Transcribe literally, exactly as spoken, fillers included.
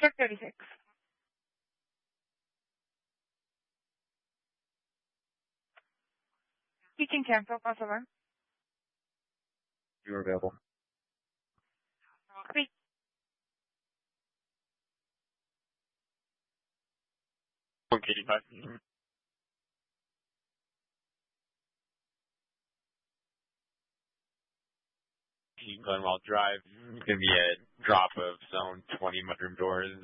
Truck thirty-six. You can cancel, crossover. You're available. Three. one eighty-five. Glenwell Drive. It's going to be a drop of zone twenty mudroom doors.